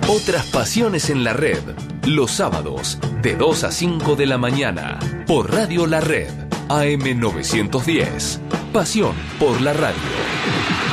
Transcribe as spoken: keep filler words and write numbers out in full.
Otras pasiones en la red, los sábados de dos a cinco de la mañana, por Radio La Red, A M novecientos diez. Pasión por la radio.